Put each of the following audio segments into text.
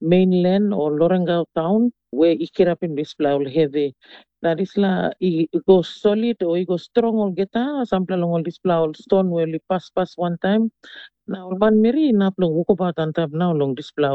mainland or Lorengau town where ikirapin displa ol heavy. Na disla I go solid or I go strong ol geta sampla long ol displa ol stone where li pass one time. Na ol man miri na plong wuko pa tantab na long displa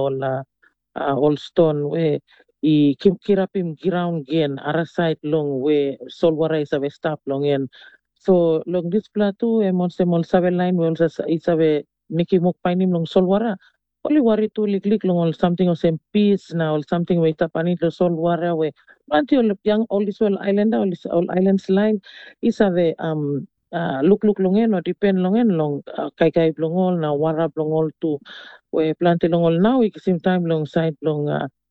ol stone where I kirapim ground gen ara side long where solwara isabe stop long en. So long displa tu emon semol sabe line where isabe Niki mok painim long solwara. Only worry to lik long or something or some peace now or something we tapani to solve wara we planti ol yang all this well island all islands line is ave look longen or depend longen long kai blongol na wara blongol to we planti longol now we same time long side long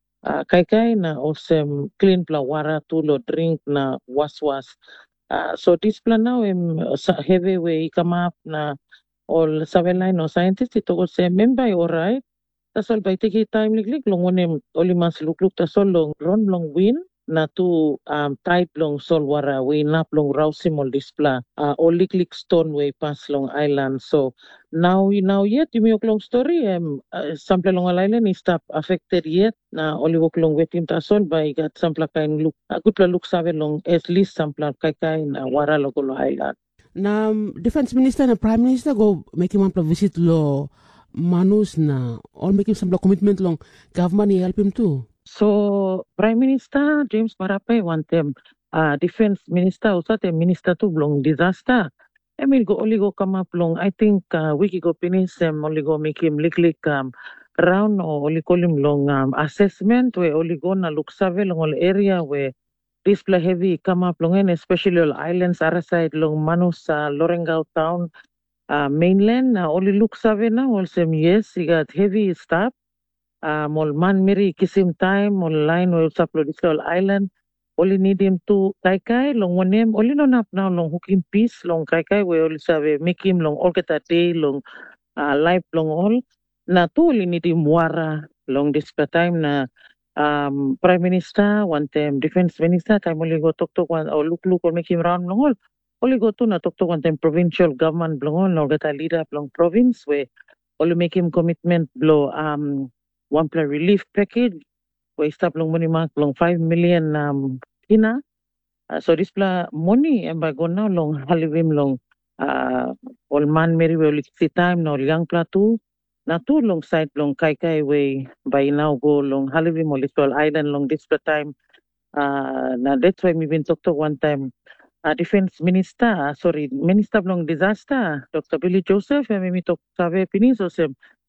kai na osem clean pla wara to lo drink na was so this plan now heavy we come up na all seven line no scientist ito ko se membay alright tasol by tiki time liklik long onem oli mas lukluk tasol long ron long win na tu type long sol wara we nap long rausimol displa o liklik stone way pas long island so now yet yung long story sample long island is stop affected yet na oli wok long wetim tasol by gat sampla kain look good look sabe long at least sampla kai na wara lo island na defense minister na prime minister go make him visit lo manus na all make him some commitment long government help him too. So Prime Minister James Marape want them defense minister usate minister to long disaster. I mean go only go come up long. I think wiki go finish only go make him liklik round or only call him long assessment where only go na look survey long all area where display heavy come up long and especially all islands other side long Manus Lorengau town mainland only look survey now also yes he got heavy stuff mol man miri kisim time mol line will saplo disol island only need him to kai long onem only no nap now long hooking piece long kai we only save make him long all get a day long life long all na tu only need him wara long this time na prime minister one time defense minister time only go talk one or look or make him round long all only go to na talk one time provincial government long all long get a leader long province where only make him commitment blow one plan relief package we stop long money mark long 5 million kina so this pla money and by go now long halivim long all man meri we see time no young pla tu na tu long side long kai way by now go long halivim all island long this pla time na that's why we been talk to one time defense minister minister long disaster Dr. Billy Joseph and we talk sabe piniso sem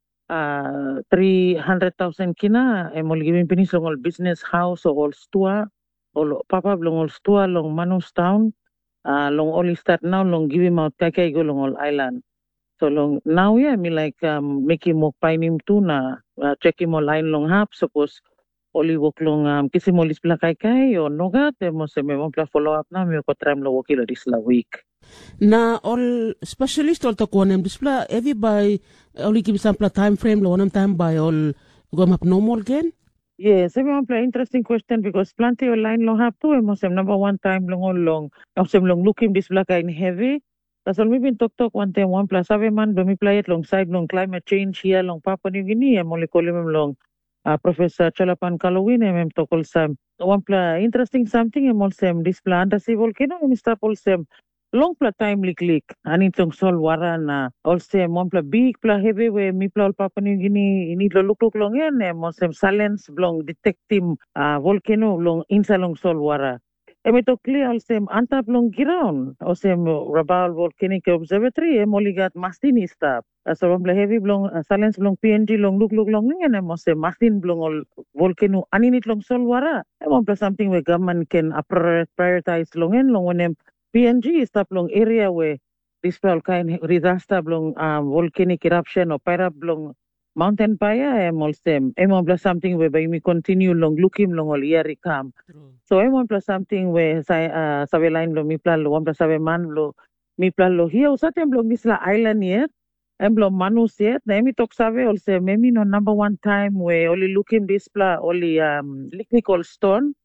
300,000 kina emol giving pinis long all business house or all store all papa long all store long Manus town long all start now long give him out kai go long all island so long now yeah me like make him walk by him too na check him all line long hap suppose only walk long kisi mo lis pla kai o noga te mo se me mo pla follow up na me ko tram lo wakilo this la week na all specialist all to konem display everybody only give some time frame lo one time by all go up normal again. Yes, everyone play interesting question because plenty of line long have to mosem number one time long long looking this black and heavy. That's all we been talk one time one plus seven man do me play it long side long climate change here long Papua New Guinea and only call him long Professor Chalapan Kalowin and talk all some one play interesting something and also this plan under sea volcano and stop also long pla time liklik ani tong sol wara na also mon pla big pla heavy we mi pla Papua New Guinea ini lo look long en mosem silence blong detecting volcano long insa long sol wara emi to clear also anta blong ground also Rabaul Volcanic Observatory moligat mastini stop so pla heavy blong silence blong PNG long look long en mosem mastin blong all volcano ani nit long sol wara mon pla something we government can prioritize long en long onem PNG is the long area where this kind disaster long volcanic eruption or pyra long mountain fire also plus something where by me continue long looking long all year come. So plus something where sabe line lo mi plan lo one plus sabe man lo mi plan lo here usatem long this la island yet lo manus yet na mi talk sabe also maybe no number one time where only looking this pla only licknicol stone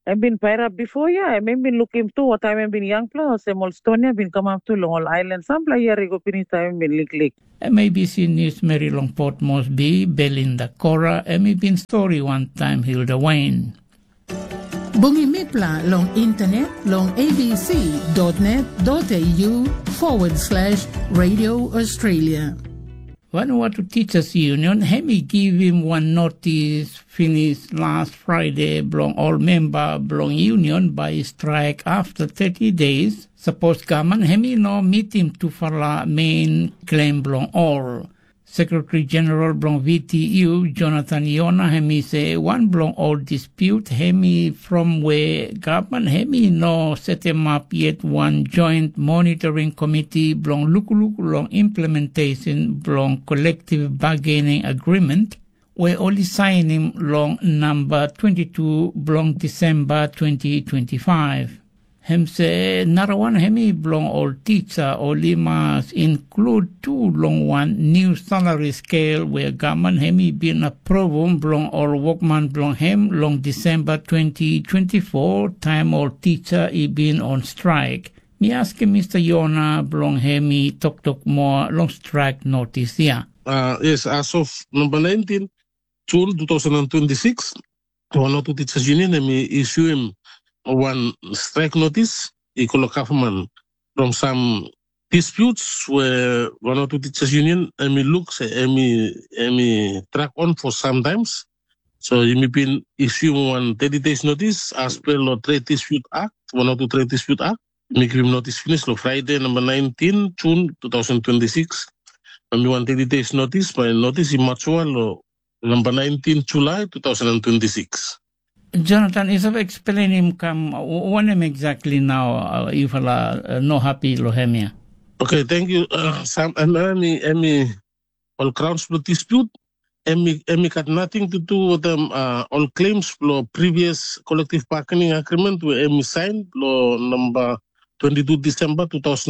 I've been pirate before, yeah. I've been looking to what I've been young plus, Molstonia, been come up to Long Island, some player, go finish time been lick. MABC News Mary Long Port Mosby, Belinda Cora, MABC Story One Time Hilda Wayne. Bungi Mipla long internet long abc.net.au/Radio Australia. Vanuatu Teachers Union, Hemi give him one notice finished last Friday, belong all member belong union by strike after 30 days. Suppose government Hemi no meet him to fala main claim belong all. Secretary General belong VTU, Jonathan Iona, Hemi say one belong all dispute, Hemi from where government Hemi no set him up yet one joint monitoring committee belong look long implementation belong collective bargaining agreement where only signing long number 22 belong December 2025. Hem say narawan hemi belong all teacher only must include two long one new salary scale where government hemi been approved belong all workman belong hem long December 2024 time all teacher he been on strike. Me ask Mr. Yona belong hemi talk more long strike notice here. Yes, as of number 19 June 2026, Vanuatu Teachers Union issue him one strike notice, equal government from some disputes where Vanuatu Teachers Union looks track on for some times. So you may been issue one 30 days notice as per the Trade Dispute Act, Vanuatu Trade Dispute Act. Make him notice finished Friday number 19 June 2026. And one 30 days notice by notice in Machual number 19 July 2026. Jonathan, is of explain him come one him exactly now if no happy lohemia. Okay, thank you. Some any all grounds for dispute. Emi got nothing to do with them. All claims for previous collective bargaining agreement where Emi signed law number 22 December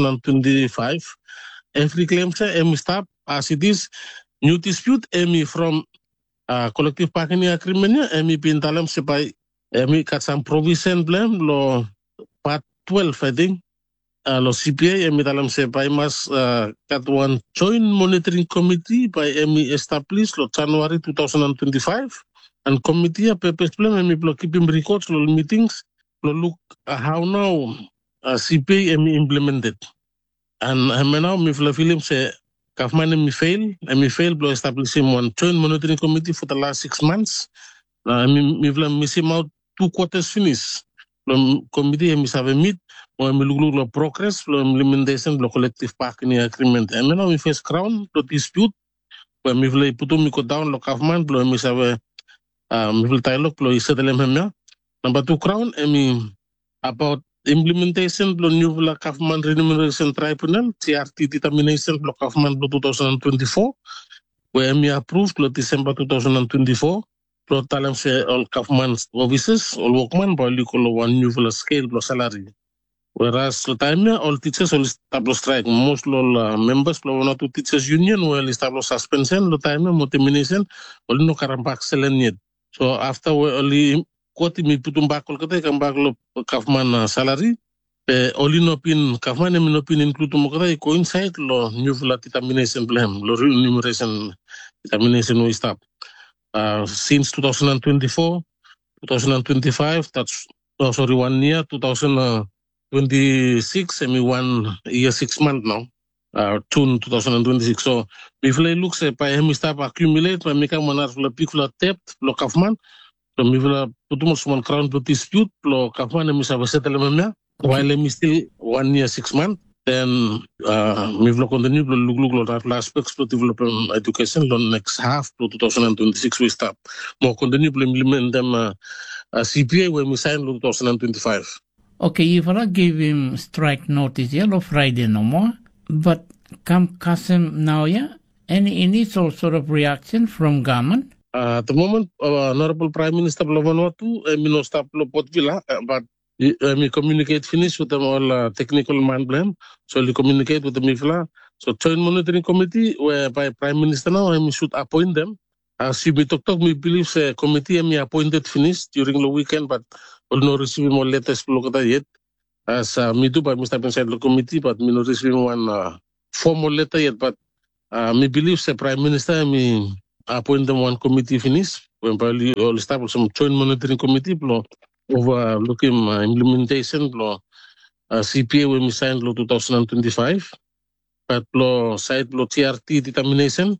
2025. Every claim say Emi stop as it is. New dispute Emi from collective bargaining agreement Emi pintalam sepay Emi got some provision blame law part 12 I think. Lo CPA Emi talam sepay mas got one joint monitoring committee by Emi established lo January 2025 and committee purpose plan Emi block keeping records lo meetings lo look how now CPA Emi implemented and now me film say government Emi fail blow establishing one joint monitoring committee for the last 6 months. Me missing out 2 quarters finish. Committee Emi have meet or Emi look progress for implementation of collective bargaining agreement. And now we face crown the dispute where me put me go down lo government blow Emi have me dialogue blow settle him. Number 2 crown Emi about implementation of new government remuneration tribunal CRT determination of government 2024 where we approved December 2024 pro talam say all government offices all workmen by one new scale plus salary whereas the time all teachers all establish strike most all members of Vanuatu Teachers Union will establish suspension the time termination all no karampak selen so after we only Koti mi putum bakol kata kan baklo government salary oli no pin government mi no pin include mo kata coincide lo new determination plan lo remuneration determination we stop since 2024 2025 that's 1 year 2026 and 1 year 6 months now June 2026 so if we look say by him start accumulate by make manar lo pikula debt lo government so mi vela putumos one crown to dispute lo government mi sabe settlement while mi still 1 year 6 months then mi vela continue lo lug lo aspects to development education lo next half to 2026 we stop mo continue to implement them CPA when we sign lo 2025. Okay, if I give him strike notice yellow Friday no more but come Kasem now any initial sort of reaction from government? At the moment, Honorable Prime Minister of Vanuatu, no stop Port Villa, but we communicate finish with them all technical man blame. So we communicate with the MIFLA. So joint monitoring committee, whereby Prime Minister now should appoint them. As you talk, me believe the committee me appointed finished during the weekend, but will not receive more letters yet. As me too, by Mr. Inside the committee, but me not receive one formal letter yet. But me believe the Prime Minister me appoint them one committee finished. When probably all establish some joint monitoring committee blow overlooking implementation blow CPA when we signed law 2025. But blow side blow TRT determination.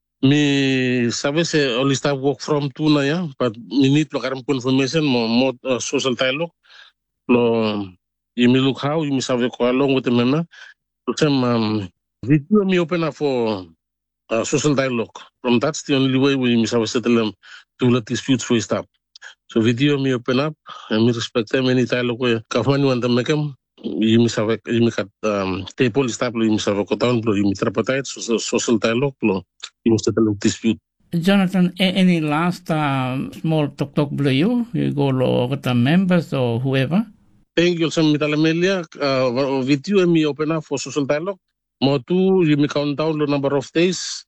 Me sabi se all staff work from two na ya, but me need lo karam confirmation more social dialogue. Lo you me look how you me sabi ko along with the member. Some video me open up for social dialogue. From that's the only way we me sabi settle them to let disputes for stop. So video me open up and me respect them any dialogue we government want to make them. You me sabi you me kat table stop lo you me sabi ko down lo you me tripartite social dialogue lo you me settle dispute. Jonathan, any last small talk below you go lo with the members or whoever? Thank you, Sam Mitalamelia. Video me open up for social dialogue. More two, you me count down the number of days.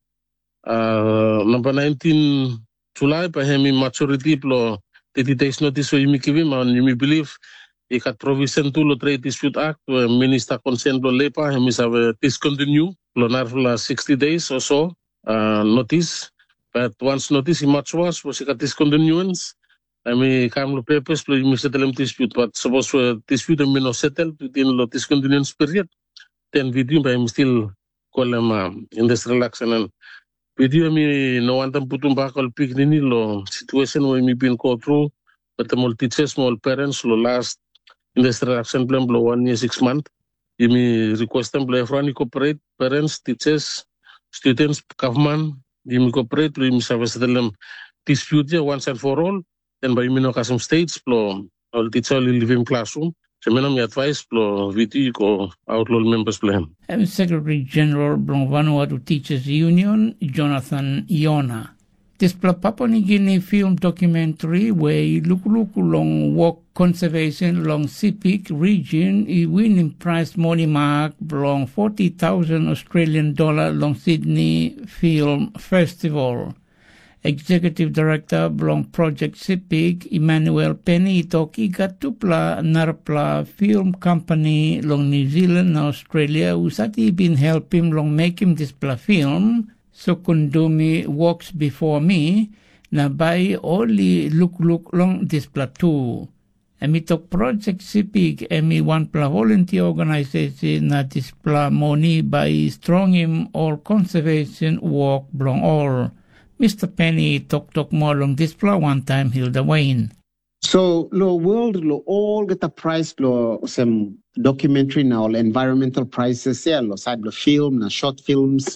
Number 19 July, by him maturity, plo 30 days notice, so you me give him, and you me believe he got provision to the Trade Dispute Act, where Minister consent lo lepa, him is have discontinue, lo narfla 60 days or so, notice. But once notice, he much was he got discontinuance. I mean, come the papers, you may settle dispute, but suppose for dispute may not settle within the discontinuance period, then video by him still call him industrial action and video me no one them putum back all pick ni lo situation where me been go through, but the multi teachers, small parents lo last industrial action plan blow 1 year 6 months. You may request them play everyone cooperate, parents, teachers, students, government, you may cooperate, you may service them dispute once and for all. Then by me no kasum states plo all teacher live in classroom. So me no me advice plo video ko outlaw members plan. Secretary General Blong Vanuatu Teachers Union, Jonathan Iona. This Papua New Guinea film documentary where look long work conservation long Sepik region I winning prize money mark belong 40,000 Australian dollar long Sydney Film Festival. Executive Director belong Project Sepik, Emmanuel Penny Toki Gatupla Narpla Film Company long New Zealand and Australia usati been help him long make him display film so kundumi works before me na by only look long display too. Emitok Project Sepik emi one pla volunteer organization na display money by strong him all conservation work belong all. Mr. Penny talk more long display one time Hilda Wayne. So lo world lo all get a prize lo some documentary now environmental prizes yeah lo side lo film na short films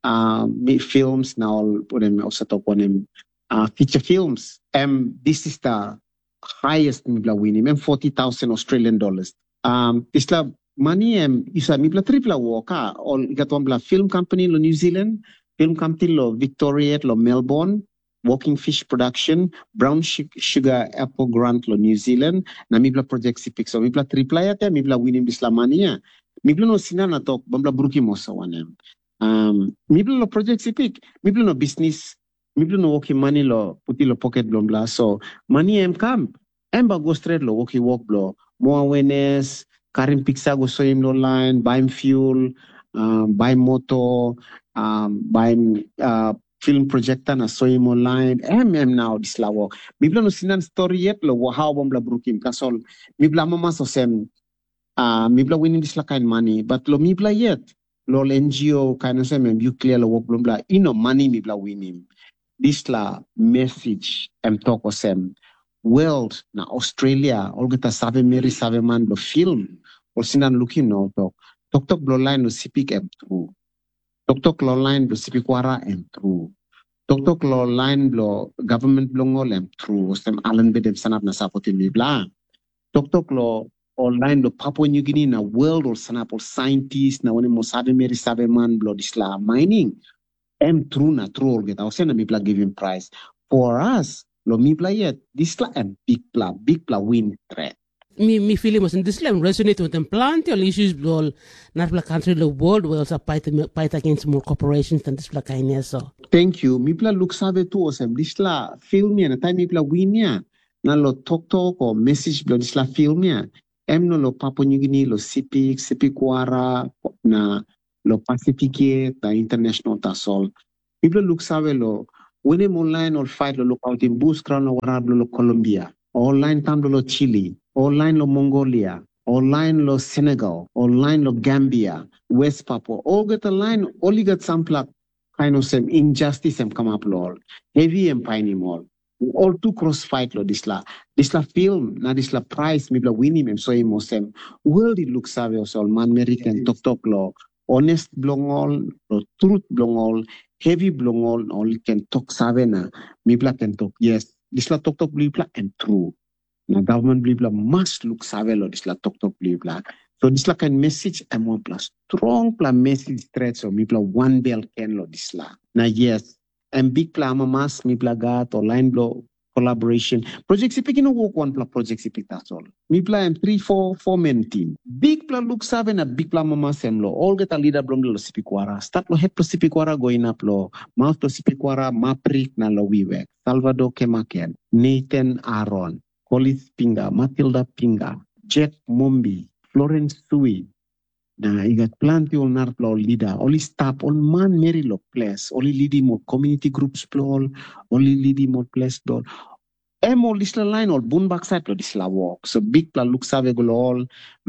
films now put them also talk on them feature films this is the highest mibla winning 40,000 Australian dollars this la money isa mibla tripla woka all got one bla film company lo New Zealand film company lo Victoria lo Melbourne, Walking Fish Production, Brown Sugar Apple Grant lo New Zealand, na mibla Project Sepik. So mibla tripla yata, mibla winning bislamania. Mibla no sinan na tok, bambla bruki mo sa wanem. Mibla lo Project Sepik, mibla no business, mibla no walking money lo puti lo pocket blombla. So money camp, ba go straight lo walkie walk blo, more awareness, karim pizza go so im lo line, buy fuel, buy motor, buying film projector na so im online now this lawo mibla no sinan story yet lo how bombla brukim kasol mibla mama so sem mibla winning this la kind money but lo mibla yet lo NGO kind of sem you clear lo work bla ino money mibla winning this la message talk o sem world na Australia all geta save meri save man lo film o sinan looking no talk blo line no Sepik true Tok law line blo sipikwara true. Tok law line blo government blongol true. Stem Alan bedem sanap na sapotin mi bla. Tok law online blo Papua New Guinea na world or sanap or scientists na wani mo sabe meri sabe man blo disla mining. True na true get. I was saying mi bla giving prize. For us, lo mi bla yet disla big bla win threat. Mi feeling was in this level resonate with them plenty of issues blo not country the world will fight against more corporations than this kindness so Thank you. Mipla luksave tu osem disla filmia na time mipla winia na lo tok o message blo disla filmia emno lo Papua New Guinea lo Sipik Wara na lo Pacifique ta international ta sol. Mipla luksave lo winem online or fight lo look out in bus crown lo warab lo Colombia, online tam lo Chile, online lo Mongolia, online lo Senegal, online lo Gambia, West Papua. All get a line, only get some plak kind of some injustice and come up lol. Heavy and piney mall. All two cross fight lo disla film na disla prize mibla winning mem so imosem world it looks save os all man American tok lo honest blongol lo truth blongol heavy blongol all can talk save na mibla can talk yes disla tok blibla and true na government blibla must look save lo disla tok blibla so disla can message and one plus strong plus message threats so mibla one bell can lo disla na yes and big plama mas mi plagat or line blow collaboration project sipik no work one pla project sipik that's all mi pla and 3-4 men team big pla look seven a big plama mas lo all get a leader blom lo sipikwara start lo head to sipikwara going up lo mouth to sipikwara maprik na lo wiwek Salvador Kemaken Nathan Aaron Collis Pinga Matilda Pinga Jack Mombi Florence Sui na igat planti ol nar pla leader oli stop ol man meri lo place oli lidi mo community groups plol oli lidi mo place dol emo lisla line ol bun backside lo disla walk so big pla look save lo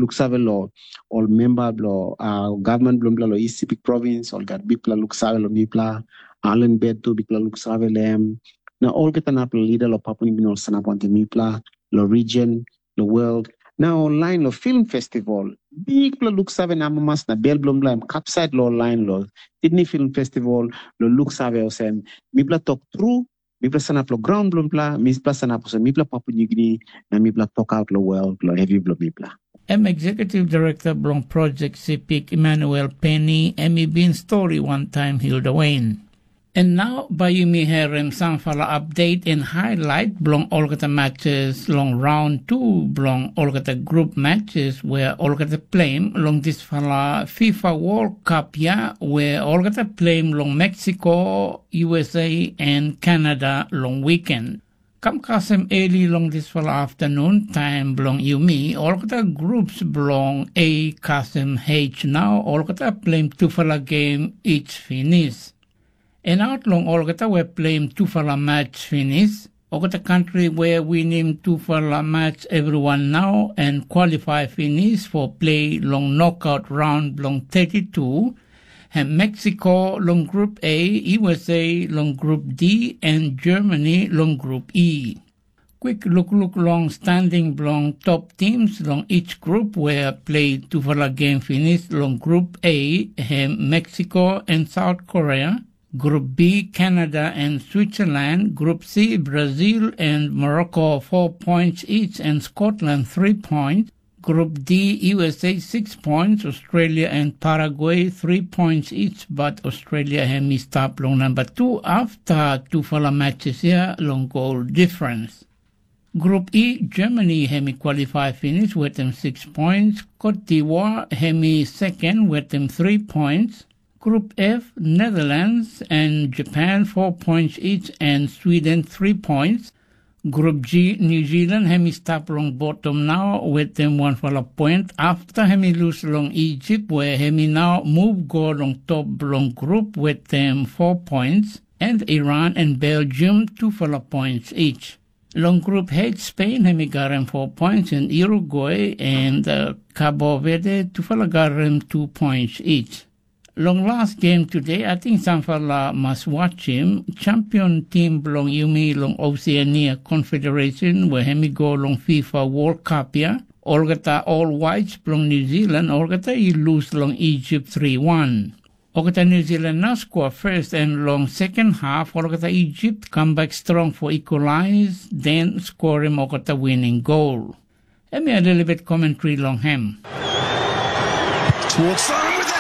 all member lo government blom lo East Pacific province all got big pla look save lo mi pla Allen bed to big pla look save lem na all get an apple leader lo Papua New Guinea sanaponte mi pla lo region lo world. Now online lo film festival big lo look save na mamas na bel blom blam capside lo online lo Sydney Film Festival lo look save osem mi pla talk through mi pla sana lo ground blom bla mi pla sana po mi pla Papua New Guinea na mi pla talk out lo world lo heavy blom mi pla. Executive Director Blong Project Sipik Emmanuel Penny bin story one time Hilda Wayne. And now, Bayumi Herem Sanfala update and highlight Blong Olgata matches long round 2 Blong Olgata group matches where Olgata play long this fala FIFA World Cup where Olgata play long Mexico, USA and Canada long weekend. Kam kasem early long this fala afternoon time Blong Yumi Olgata groups Blong A kasem H now Olgata play 2 fala game each finish. And out long Olgata we playing 2 fala match finish. Olgata country where we name 2 fala match everyone now and qualify finish for play long knockout round long 32. And Mexico long group A, USA long group D and Germany long group E. Quick look long standing long top teams long each group where play 2 fala game finish long group A, Mexico and South Korea. Group B, Canada and Switzerland. Group C, Brazil and Morocco 4 points each and Scotland 3 points. Group D, USA 6 points. Australia and Paraguay 3 points each, but Australia have stop long number 2 after 2 fala matches here, long goal difference. Group E, Germany have qualify finish with them 6 points. Cote d'Ivoire have second with them 3 points. Group F, Netherlands and Japan 4 points each and Sweden 3 points. Group G, New Zealand hemi stop long bottom now with them 1 fala point after hemi lose long Egypt where hemi now move go long top long group with them 4 points and Iran and Belgium 2 fala points each. Long group H, Spain hemi garem 4 points and Uruguay and Cabo Verde 2 fala garem 2 points each. Long last game today, I think Sanfala must watch him. Champion team belong Yumi long Oceania Confederation where hemi go long FIFA World Cup Olgata all whites belong New Zealand. Olgata he lose long Egypt 3-1. Olgata New Zealand now score first and long second half. Olgata Egypt come back strong for equalize, then score him Olgata winning goal. Let me a little bit commentary long him. Towards Simon with the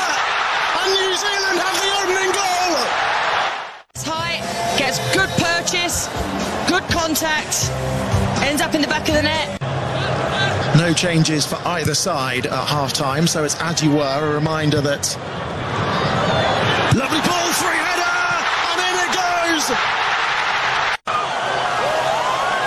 New Zealand have the opening goal. It's high, gets good purchase, good contact, ends up in the back of the net. No changes for either side at half-time, so it's as you were, a reminder that lovely ball, free header, and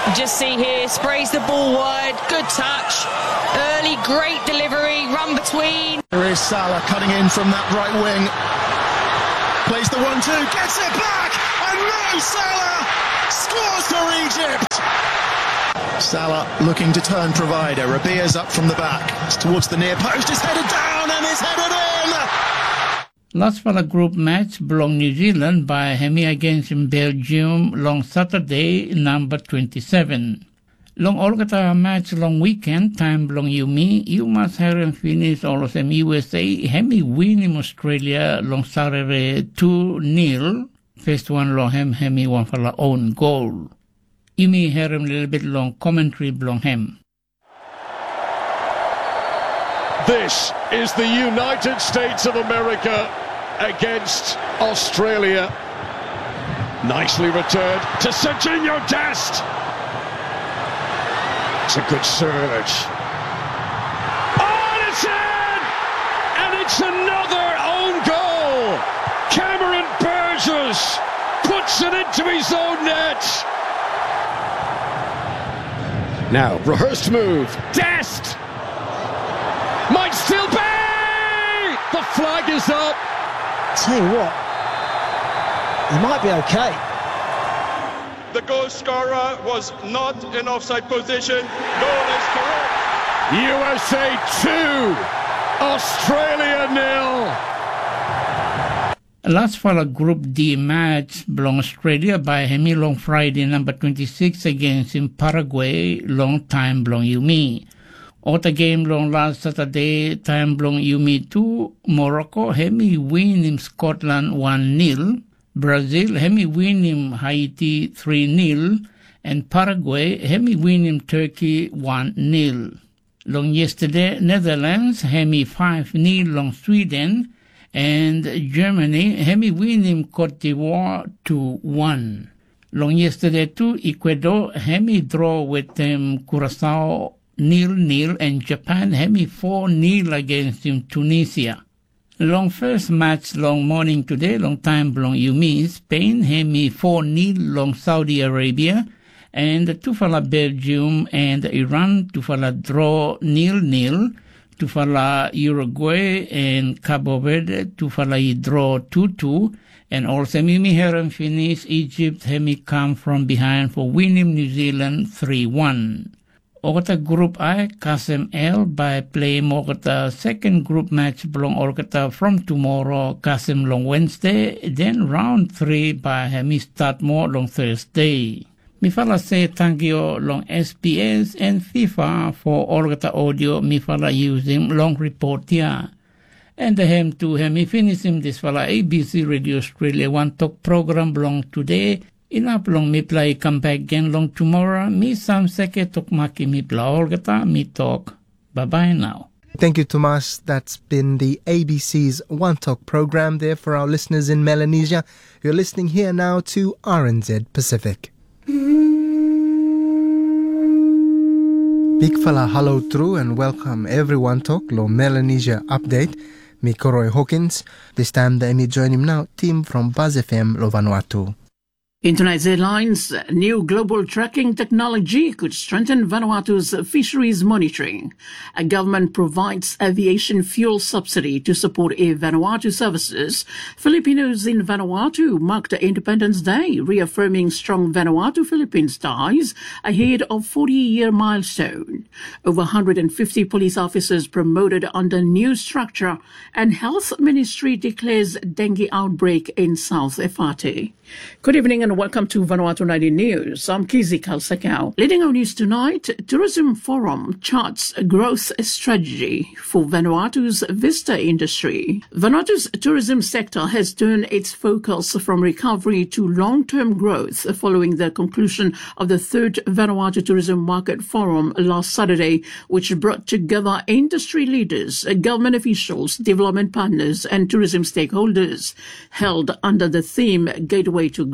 Just see here, sprays the ball wide, good touch, early, great delivery, run between. There is Salah cutting in from that right wing. Plays the 1-2, gets it back, and Mo Salah scores for Egypt. Salah looking to turn provider. Rabia's up from the back. It's towards the near post, it's headed down and it's headed in. Last for the group match belong New Zealand by Hemi against Belgium long Saturday number 27. Long all kata match long weekend time belong you must have and finish all of them USA Hemi win in Australia long Saturday 2-0. First one long Hemi one for their own goal. You may hear him a little bit long commentary belong him. This is the United States of America against Australia. Nicely returned to Serginho Dest. It's a good surge. Oh, and it's in! And it's another own goal! Cameron Burgess puts it into his own net. Now, rehearsed move. Dest! Might still be! The flag is up. Tell you what, he might be okay. The goal scorer was not in offside position. Goal is correct. USA 2, Australia 0. Last for a Group D match belong Australia by Hemi long Friday number 26 against in Paraguay long time belong Yumi. Other game long last Saturday time belong Yumi 2 Morocco Hemi win in Scotland 1-0. Brazil Hemi win in Haiti 3-0 and Paraguay Hemi win in Turkey 1-0. Long yesterday Netherlands Hemi 5-0 long Sweden and Germany Hemi win in Cote d'Ivoire 2-1. Long yesterday too Ecuador Hemi draw with Curacao 0-0 and Japan Hemi 4-0 against Tunisia. Long first match long morning today, long time belong Yumi, Spain Hemi 4-0 long Saudi Arabia and Tufala Belgium and Iran Tufala draw 0-0, Tufala Uruguay and Cabo Verde Tufala draw 2-2 and also Mimi Heron finish Egypt Hemi come from behind for winning New Zealand 3-1. Okata Group I, Kasem L by play Mokata second group match belong Okata from tomorrow, Kasem long Wednesday, then round 3 by Hemi start more long Thursday. Mifala say thank you long SBS and FIFA for Okata audio Mifala using long report here. And the hem to Hemi finish him this fala ABC Radio Australia One Talk program belong today. Enough long mi play come back again long tomorrow. Mi sam seke tok maki mi pla olgata mi talk. Bye bye now. Thank you, Tomas. That's been the ABC's One Talk program there for our listeners in Melanesia. You're listening here now to RNZ Pacific. Big fala hello through and welcome everyone talk lo Melanesia update. Mi Koroy Hawkins. This time the me join him now team from Buzz FM lo Vanuatu. In tonight's headlines, new global tracking technology could strengthen Vanuatu's fisheries monitoring. A government provides aviation fuel subsidy to support Air Vanuatu services. Filipinos in Vanuatu marked Independence Day, reaffirming strong Vanuatu-Philippines ties ahead of 40-year milestone. Over 150 police officers promoted under new structure, and Health Ministry declares dengue outbreak in South Efate. Good evening and welcome to Vanuatu 90 News. I'm Kizi Kalsakau. Leading our news tonight, Tourism Forum charts a growth strategy for Vanuatu's visitor industry. Vanuatu's tourism sector has turned its focus from recovery to long-term growth following the conclusion of the third Vanuatu Tourism Market Forum last Saturday, which brought together industry leaders, government officials, development partners and tourism stakeholders. Held under the theme Gateway to Growth,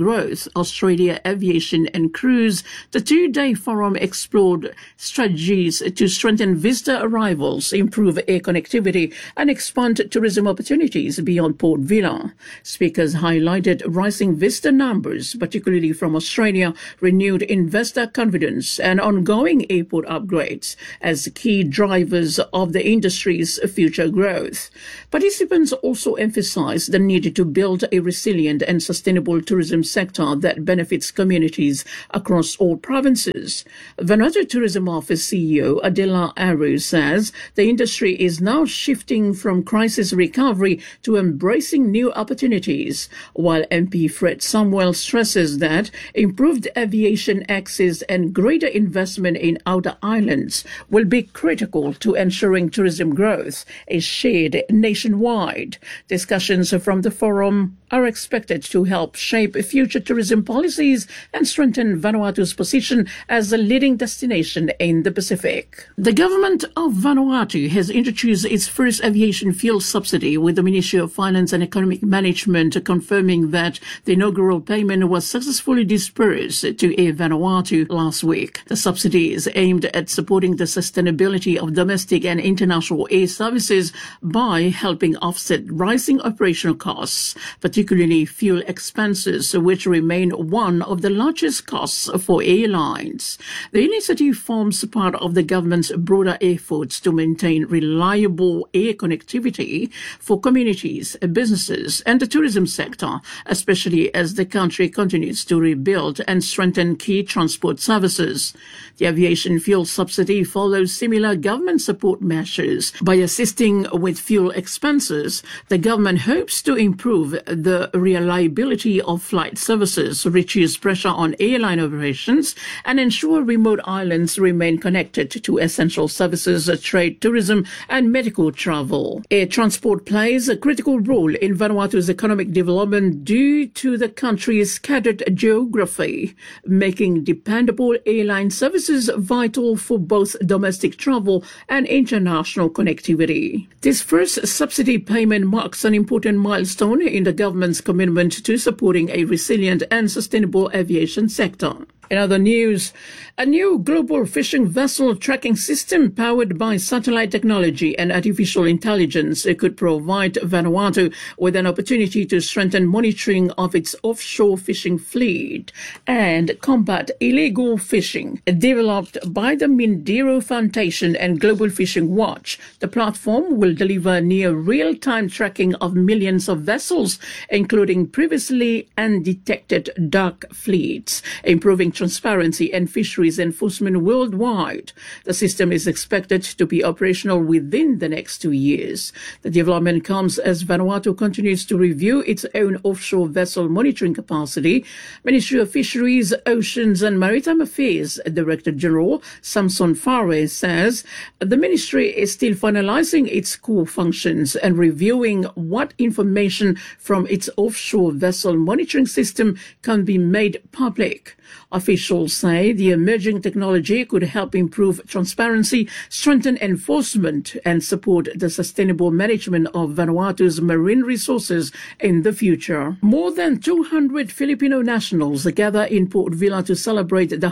South Australia Aviation and Cruise, the two-day forum explored strategies to strengthen visitor arrivals, improve air connectivity, and expand tourism opportunities beyond Port Vila. Speakers highlighted rising visitor numbers, particularly from Australia, renewed investor confidence, and ongoing airport upgrades as key drivers of the industry's future growth. Participants also emphasized the need to build a resilient and sustainable tourism sector that benefits communities across all provinces. Vanuatu Tourism Office CEO Adela Aru says the industry is now shifting from crisis recovery to embracing new opportunities, while MP Fred Samuel stresses that improved aviation access and greater investment in outer islands will be critical to ensuring tourism growth is shared nationwide. Discussions from the forum are expected to help shape future tourism policies and strengthen Vanuatu's position as a leading destination in the Pacific. The government of Vanuatu has introduced its first aviation fuel subsidy, with the Ministry of Finance and Economic Management confirming that the inaugural payment was successfully dispersed to Air Vanuatu last week. The subsidy is aimed at supporting the sustainability of domestic and international air services by helping offset rising operational costs, particularly fuel expenses, which remain one of the largest costs for airlines. The initiative forms part of the government's broader efforts to maintain reliable air connectivity for communities, businesses, and the tourism sector, especially as the country continues to rebuild and strengthen key transport services. The aviation fuel subsidy follows similar government support measures. By assisting with fuel expenses, the government hopes to improve the reliability of flight services, reduce pressure on airline operations, and ensure remote islands remain connected to essential services, trade, tourism, and medical travel. Air transport plays a critical role in Vanuatu's economic development due to the country's scattered geography, making dependable airline services vital for both domestic travel and international connectivity. This first subsidy payment marks an important milestone in the government's commitment to supporting a resilient and sustainable aviation sector. In other news, a new global fishing vessel tracking system powered by satellite technology and artificial intelligence could provide Vanuatu with an opportunity to strengthen monitoring of its offshore fishing fleet and combat illegal fishing. Developed by the Mindero Foundation and Global Fishing Watch, the platform will deliver near real-time tracking of millions of vessels, including previously undetected dark fleets, improving transparency and fisheries enforcement worldwide. The system is expected to be operational within the next 2 years. The development comes as Vanuatu continues to review its own offshore vessel monitoring capacity. Ministry of Fisheries, Oceans and Maritime Affairs Director General Samson Fare says the ministry is still finalizing its core functions and reviewing what information from its offshore vessel monitoring system can be made public. Officials say the emerging technology could help improve transparency, strengthen enforcement, and support the sustainable management of Vanuatu's marine resources in the future. More than 200 Filipino nationals gather in Port Vila to celebrate the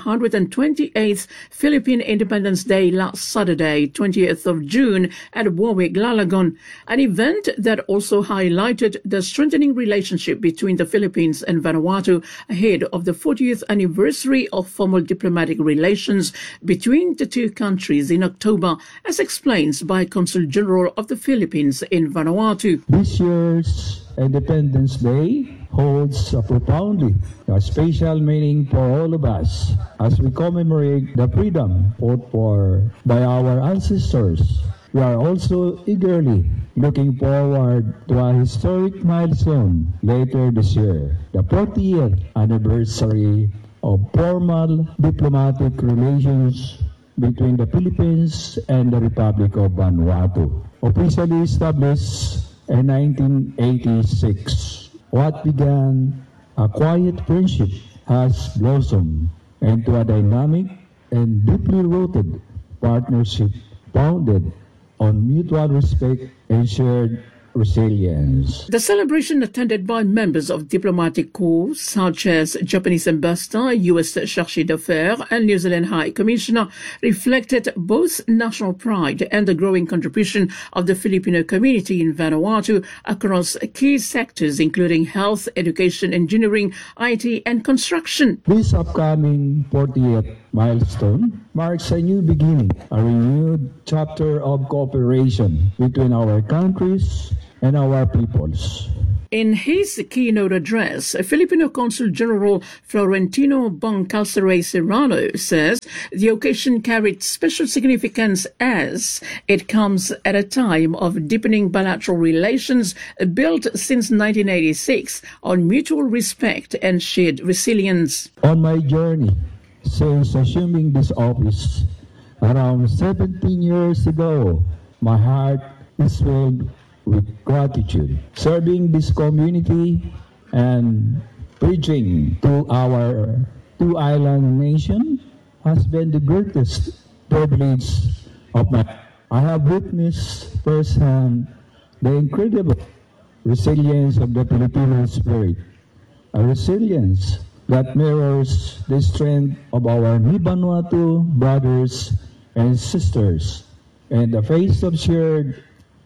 128th Philippine Independence Day last Saturday, 20th of June, at Warwick, Lalagon, an event that also highlighted the strengthening relationship between the Philippines and Vanuatu ahead of the 40th anniversary of formal diplomatic relations between the two countries in October, as explained by Consul General of the Philippines in Vanuatu. This year's Independence Day holds a profoundly special meaning for all of us as we commemorate the freedom fought for by our ancestors. We are also eagerly looking forward to a historic milestone later this year, the 40th anniversary of formal diplomatic relations between the Philippines and the Republic of Vanuatu, officially established in 1986. What began a quiet friendship has blossomed into a dynamic and deeply rooted partnership founded on mutual respect and shared resilience. The celebration, attended by members of diplomatic corps such as Japanese ambassador, U.S. chargé d'affaires, and New Zealand High Commissioner, reflected both national pride and the growing contribution of the Filipino community in Vanuatu across key sectors including health, education, engineering, IT, and construction. This upcoming 40th milestone marks a new beginning, a renewed chapter of cooperation between our countries and our peoples. In his keynote address, Filipino Consul General Florentino Boncalceres Serrano says the occasion carried special significance as it comes at a time of deepening bilateral relations built since 1986 on mutual respect and shared resilience. On my journey since assuming this office around 17 years ago, my heart is filled with gratitude. Serving this community and preaching to our two-island nation has been the greatest privilege of my life. I have witnessed firsthand the incredible resilience of the Filipino spirit, a resilience that mirrors the strength of our Vanuatu brothers and sisters in the face of shared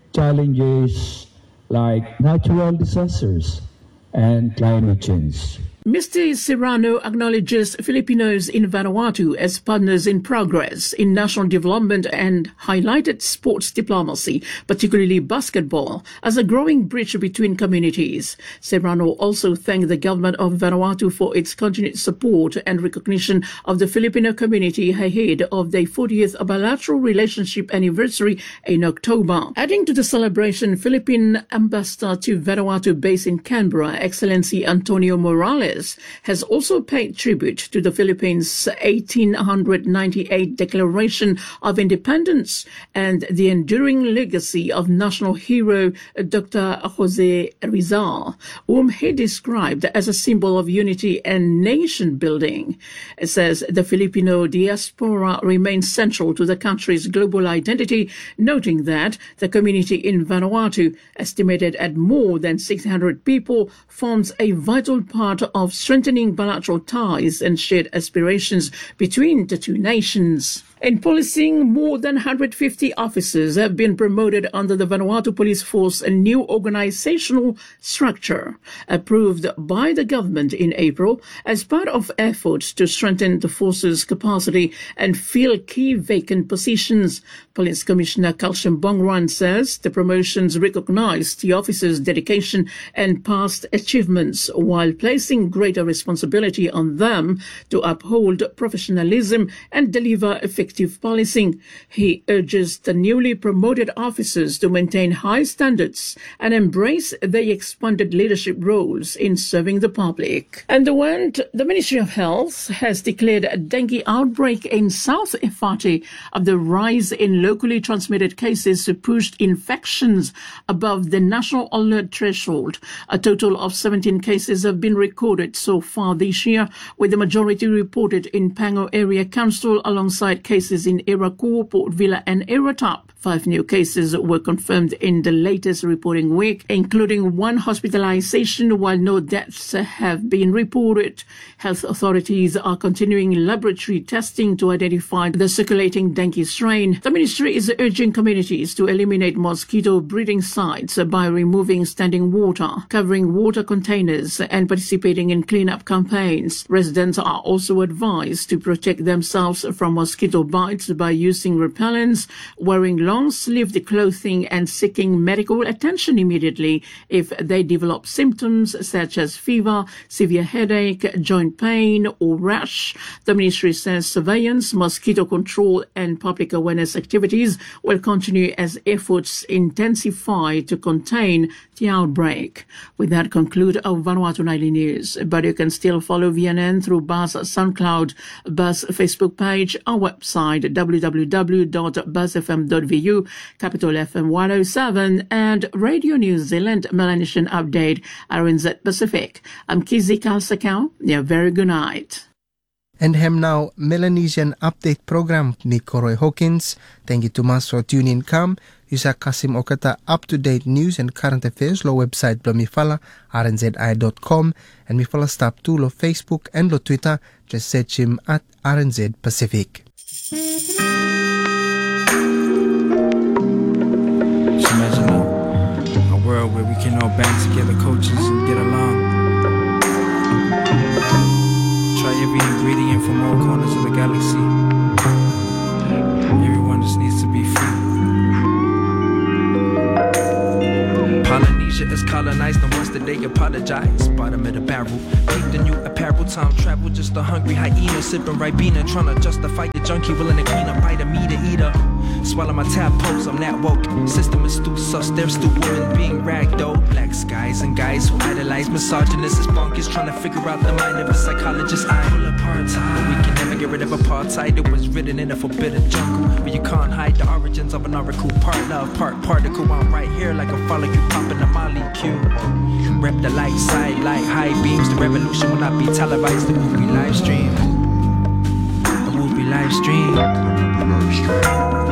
challenges like natural disasters and climate change. Mr. Serrano acknowledges Filipinos in Vanuatu as partners in progress in national development and highlighted sports diplomacy, particularly basketball, as a growing bridge between communities. Serrano also thanked the government of Vanuatu for its continued support and recognition of the Filipino community ahead of their 40th bilateral relationship anniversary in October. Adding to the celebration, Philippine ambassador to Vanuatu based in Canberra, Excellency Antonio Morales, has also paid tribute to the Philippines' 1898 Declaration of Independence and the enduring legacy of national hero Dr. Jose Rizal, whom he described as a symbol of unity and nation building. It says the Filipino diaspora remains central to the country's global identity, noting that the community in Vanuatu, estimated at more than 600 people, forms a vital part of strengthening bilateral ties and shared aspirations between the two nations. In policing, more than 150 officers have been promoted under the Vanuatu Police Force, a new organizational structure approved by the government in April as part of efforts to strengthen the force's capacity and fill key vacant positions. Police Commissioner Kalshem Bongran says the promotions recognize the officers' dedication and past achievements while placing greater responsibility on them to uphold professionalism and deliver effective policing. He urges the newly promoted officers to maintain high standards and embrace their expanded leadership roles in serving the public. And the Ministry of Health has declared a dengue outbreak in South Efate of the rise in locally transmitted cases pushed infections above the national alert threshold. A total of 17 cases have been recorded so far this year, with the majority reported in Pango Area Council alongside cases in Iraku, Port Vila and Iratap. 5 new cases were confirmed in the latest reporting week, including 1 hospitalization, while no deaths have been reported. Health authorities are continuing laboratory testing to identify the circulating dengue strain. The ministry is urging communities to eliminate mosquito breeding sites by removing standing water, covering water containers and participating in cleanup campaigns. Residents are also advised to protect themselves from mosquito bites by using repellents, wearing long-sleeved clothing and seeking medical attention immediately if they develop symptoms such as fever, severe headache, joint pain or rash. The ministry says surveillance, mosquito control and public awareness activities will continue as efforts intensify to contain the outbreak. With that, conclude our Vanuatu Nightly News. But you can still follow VNN through Buzz SoundCloud, Buzz Facebook page, our website www.buzzfm.vu, Capital FM 107 and Radio New Zealand Melanesian Update, RNZ Pacific. I'm Kizzy Kalsakau. Yeah, very good night. And hem now Melanesian Update program ni Koroy Hawkins. Thank you to mas for tuning in. Come Yusa Kasim Okata up-to-date news and current affairs lo website lo mifala rnzi.com and mifala stop to lo Facebook and lo Twitter. Just search him at RNZ Pacific. Just imagine a world where we can all band together, coaches, and get along. Try every ingredient from all corners of the galaxy. Everyone just needs to be free. Polynesia is colonized, and once did they apologize? Bottom of the barrel, peep the new apparel, time travel, just a hungry hyena, sipping Ribena, trying to justify the junkie, willing to clean up, bite a meat eater. Swallow my tadpoles, I'm that woke. System is still sus, there's still women being ragdolled. Black skies and guys who idolize misogynists is bonkers, trying to figure out the mind of a psychologist. I pull apartheid, but we can never get rid of apartheid. It was written in a forbidden jungle, but you can't hide the origins of an oracle. Part love, part particle. I'm right here like a follow you popping a molecule. Rep the light side, light high beams. The revolution will not be televised. It will be live streamed. It will be live streamed.